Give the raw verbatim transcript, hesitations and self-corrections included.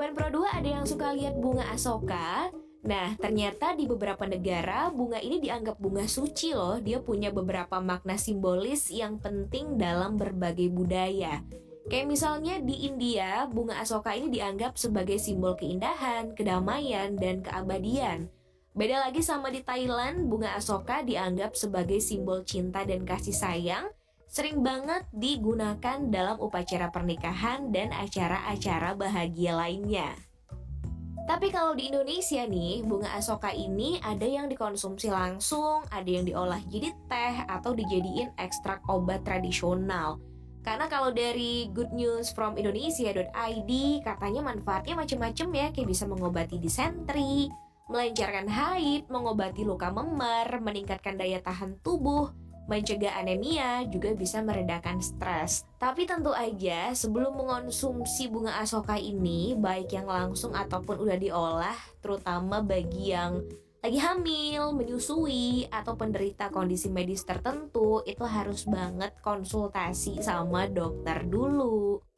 Sobat Pro dua ada yang suka lihat bunga asoka? Nah, ternyata di beberapa negara bunga ini dianggap bunga suci loh. Dia punya beberapa makna simbolis yang penting dalam berbagai budaya. Kayak misalnya di India, bunga asoka ini dianggap sebagai simbol keindahan, kedamaian, dan keabadian. Beda lagi sama di Thailand, bunga asoka dianggap sebagai simbol cinta dan kasih sayang. Sering banget digunakan dalam upacara pernikahan dan acara-acara bahagia lainnya. Tapi kalau di Indonesia nih, bunga asoka ini ada yang dikonsumsi langsung, ada yang diolah jadi teh, atau dijadiin ekstrak obat tradisional. Karena kalau dari good news from indonesia dot i d, katanya manfaatnya macam-macam ya, kayak bisa mengobati disentri, melancarkan haid, mengobati luka memar, meningkatkan daya tahan tubuh, mencegah anemia, juga bisa meredakan stres. Tapi tentu aja sebelum mengonsumsi bunga asoka ini, baik yang langsung ataupun udah diolah, terutama bagi yang lagi hamil, menyusui, atau penderita kondisi medis tertentu, itu harus banget konsultasi sama dokter dulu.